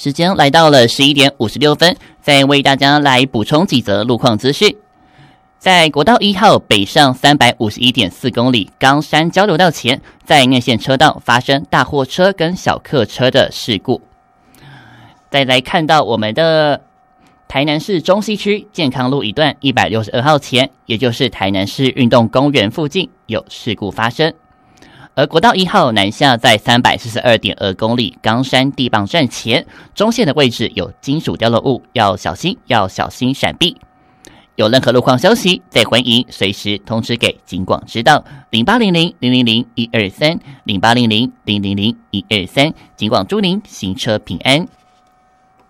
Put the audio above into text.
时间来到了11点56分，再为大家来补充几则路况资讯。在国道1号北上351.4公里冈山交流道前，在内线车道发生大货车跟小客车的事故。再来看到我们的台南市中西区健康路一段162号前，也就是台南市运动公园附近有事故发生。而国道1号南下在342.2公里冈山地磅站前，中线的位置有金属掉落物，要小心闪避。有任何路况消息，再欢迎随时通知给警广知道0800-000-123 0800-000-123，警广祝您行车平安。